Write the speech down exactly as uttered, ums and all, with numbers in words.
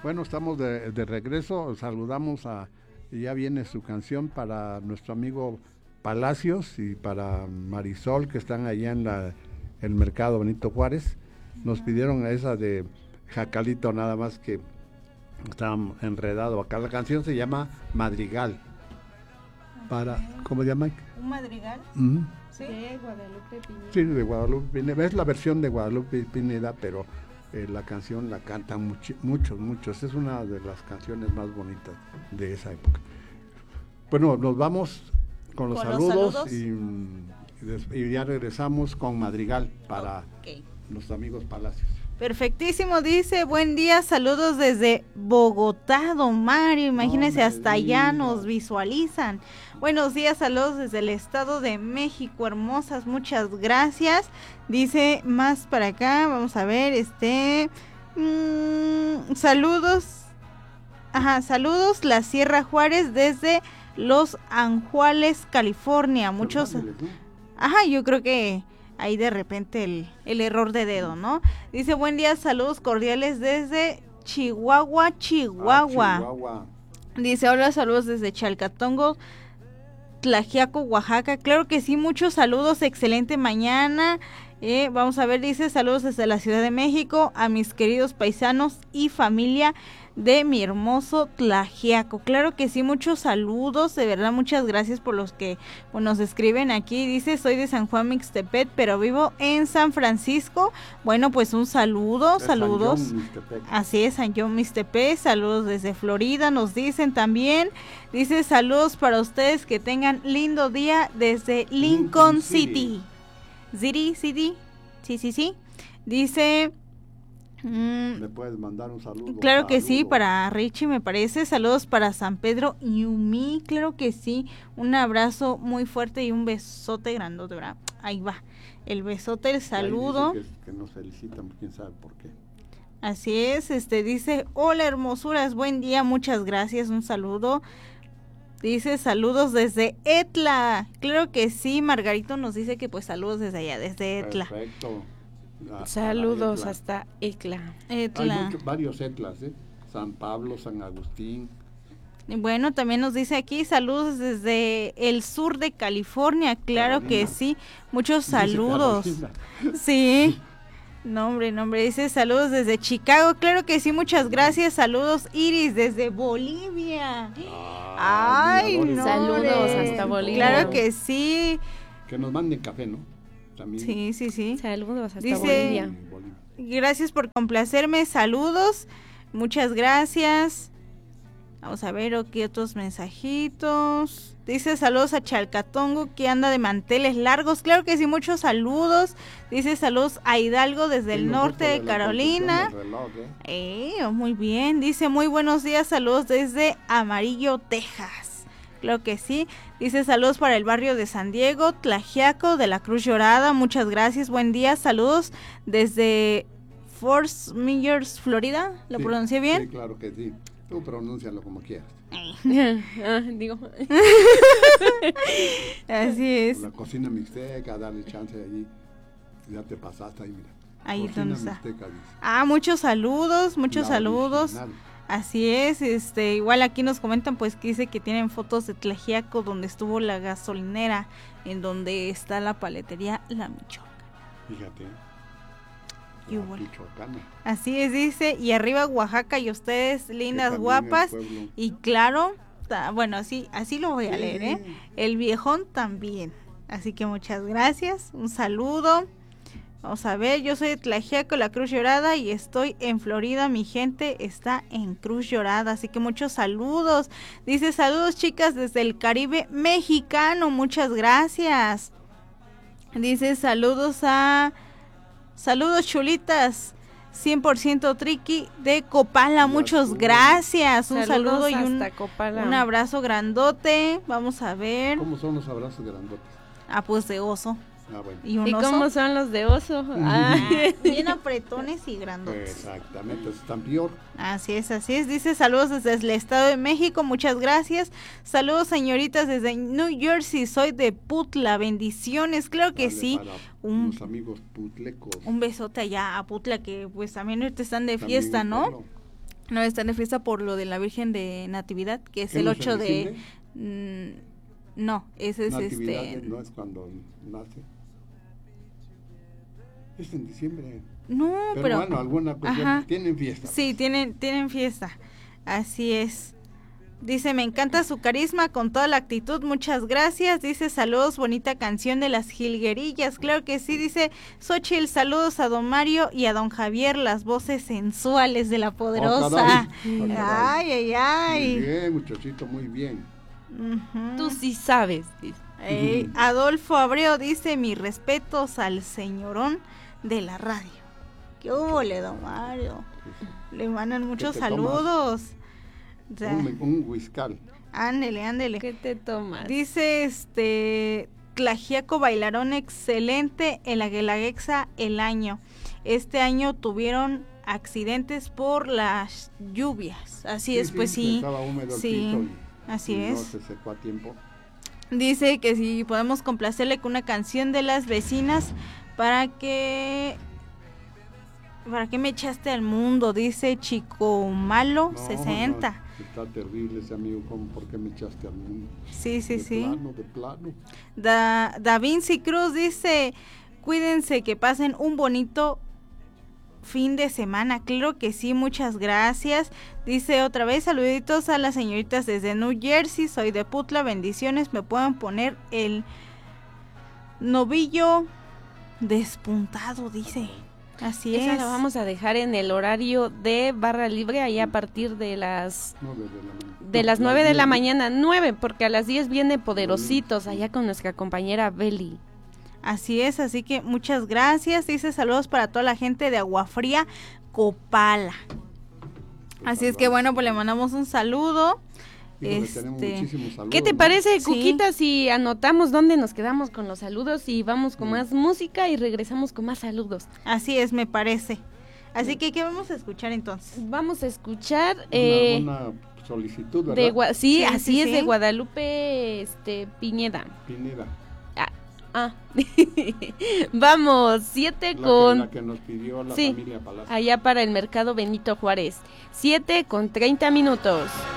Bueno, estamos de, de regreso, saludamos a, y ya viene su canción para nuestro amigo Palacios y para Marisol, que están allá en la, el mercado Benito Juárez. Nos pidieron esa de Jacalito, nada más que está enredado acá. La canción se llama Madrigal. Para, ¿cómo se llama? ¿Un madrigal? Uh-huh. Sí, de Guadalupe Pineda. Sí, de Guadalupe Pineda. Es la versión de Guadalupe Pineda, pero eh, la canción la cantan much, muchos, muchos. Es una de las canciones más bonitas de esa época. Bueno, nos vamos con los, ¿Con saludos, los saludos? Y, y ya regresamos con Madrigal para okay. los amigos Palacios. Perfectísimo, dice, buen día, saludos desde Bogotá, don Mario, imagínense, no hasta allá nos visualizan. Buenos días, saludos desde el Estado de México, hermosas, muchas gracias. Dice más para acá, vamos a ver, este, mmm, saludos, ajá, saludos, la Sierra Juárez desde Los Anjuales, California, muchos, ajá, yo creo que ahí de repente el, el error de dedo, ¿no? Dice, buen día, saludos cordiales desde Chihuahua, Chihuahua. Ah, Chihuahua. Dice, hola, saludos desde Chalcatongo, Tlaxiaco, Oaxaca. Claro que sí, muchos saludos, excelente mañana. Eh, vamos a ver, dice, saludos desde la Ciudad de México a mis queridos paisanos y familia de mi hermoso Tlaxiaco. Claro que sí, muchos saludos, de verdad, muchas gracias por los que pues, nos escriben aquí. Dice, soy de San Juan Mixtepec, pero vivo en San Francisco. Bueno, pues un saludo, de saludos. San John, así es, San John Mixtepec, saludos desde Florida, nos dicen también. Dice, saludos para ustedes, que tengan lindo día desde Lincoln, Lincoln City. City, City, sí, sí, sí. Dice... Mm, ¿le puedes mandar un saludo? Claro que saludo. sí, para Richie me parece, saludos para San Pedro y Umi, claro que sí, un abrazo muy fuerte y un besote grandote, ¿verdad? Ahí va, el besote, el saludo. Que, que nos felicitan, quién sabe por qué. Así es, este dice, hola hermosuras, buen día, muchas gracias, un saludo. Dice, saludos desde Etla, claro que sí, Margarito nos dice que pues saludos desde allá, desde Etla. Perfecto. A, Saludos a hasta Etla. Etla. Hay muchos, varios Etlas, ¿eh? San Pablo, San Agustín. Y bueno, también nos dice aquí, saludos desde el sur de California, claro Carolina. Que sí, muchos saludos. Sí, nombre, nombre, dice saludos desde Chicago, claro que sí, muchas gracias, saludos Iris desde Bolivia. Ah, Ay, no. Saludos hasta Bolivia. Claro que sí. Que nos manden café, ¿no? También. Sí, sí, sí. Saludos hasta dice, Bolivia. Gracias por complacerme, saludos, muchas gracias. Vamos a ver aquí otros mensajitos. Dice saludos a Chalcatongo, que anda de manteles largos. Claro que sí, muchos saludos. Dice saludos a Hidalgo desde el norte de, de Carolina. Reloj, ¿eh? Eh, muy bien. Dice muy buenos días, saludos desde Amarillo, Texas. Claro que sí. Dice saludos para el barrio de San Diego, Tlaxiaco, de la Cruz Llorada. Muchas gracias, buen día. Saludos desde Fort Myers, Florida. ¿Lo sí, pronuncié bien? Sí, claro que sí. Tú pronúncialo como quieras. ah, digo. Así es. La cocina mixteca, darle chance allí. Ya te pasaste ahí, mira. Ahí cocina donde está. Mixteca, dice. Ah, muchos saludos, muchos la saludos. Original. Así es, este, igual aquí nos comentan pues que dice que tienen fotos de Tlaxiaco donde estuvo la gasolinera, en donde está la paletería La Michoacana. Fíjate. La Michoacana. Así es, dice, y arriba Oaxaca y ustedes lindas, guapas, y claro, ta, bueno, así, así lo voy a sí. leer, ¿eh? El viejón también. Así que muchas gracias, un saludo. Vamos a ver, yo soy de Tlaxiaco, la Cruz Llorada, y estoy en Florida, mi gente está en Cruz Llorada, así que muchos saludos. Dice, saludos chicas desde el Caribe mexicano, muchas gracias. Dice, saludos a, saludos chulitas, cien por ciento triqui de Copala, muchas gracias. Un saludos saludo y un, un abrazo grandote, vamos a ver. ¿Cómo son los abrazos grandotes? Ah, pues de oso. Ah, bueno. ¿Y, un ¿Y oso? cómo son los de oso? Ah, bien apretones y grandotes. Exactamente, están peor. Así es, así es. Dice saludos desde el Estado de México, muchas gracias. Saludos señoritas desde New Jersey, soy de Putla, bendiciones, claro que vale, sí. Un, los amigos putlecos. Un besote allá a Putla, que pues también ahorita están de también fiesta, ¿no? Pueblo. No, están de fiesta por lo de la Virgen de Natividad, que es el no es ocho en de... diciembre? Mm, no, ese es Natividad este... no es cuando nace. Es en diciembre. No, pero, pero... bueno, alguna cuestión, ajá. tienen fiesta. Sí, tienen, tienen fiesta, así es. Dice, me encanta su carisma con toda la actitud, muchas gracias. Dice, saludos, bonita canción de las jilguerillas. Claro que sí, dice Xochitl, saludos a don Mario y a don Javier, las voces sensuales de la poderosa. Oh, ay, ay, ay. Muy bien, muchachito, muy bien. Uh-huh. Tú sí sabes. Ey, Adolfo Abreu dice, mis respetos al señorón de la radio. ¿Qué hubo, le don Mario? Le mandan muchos saludos. O sea, un, un whiscal. Ándele, ándele. ¿Qué te tomas? Dice este Tlaxiaco bailaron excelente en la Guelaguetza el año. Este año tuvieron accidentes por las lluvias. Así sí, es, sí, pues sí. Estaba húmedo el sí, piso y, así y es. no se secó a tiempo. Dice que si podemos complacerle con una canción de las vecinas para que para que me echaste al mundo, dice Chico Malo no, sesenta. No, está terrible ese amigo, ¿cómo, ¿por qué me echaste al mundo? Sí, sí, de sí. De plano, de plano. Da, Da Vinci Cruz dice, cuídense, que pasen un bonito fin de semana. Claro que sí, muchas gracias. Dice otra vez, saluditos a las señoritas desde New Jersey, soy de Putla, bendiciones, me pueden poner el novillo despuntado, dice. Así Esa es. la vamos a dejar en el horario de barra libre, ahí a partir de las nueve de la mañana. de no, las nueve de la diez. mañana, nueve, porque a las diez viene Poderositos, allá con nuestra compañera Beli. Así es, así que muchas gracias. Dice saludos para toda la gente de Agua Fría, Copala. Así es que bueno, pues le mandamos un saludo. Híjole, este, tenemos muchísimos saludos, ¿Qué te ¿no? parece, Sí. Cuquita, si anotamos dónde nos quedamos con los saludos y vamos con más música y regresamos con más saludos? Así es, me parece. Así que, ¿qué vamos a escuchar entonces? Vamos a escuchar... Una, Eh, una solicitud, ¿verdad? de Gua- sí, Sí, así sí, es, sí. de Guadalupe este, Piñeda. Pineda. Ah, vamos, siete La con... Que, la que nos pidió la Sí. familia Palacio. allá para el mercado Benito Juárez. siete con treinta minutos.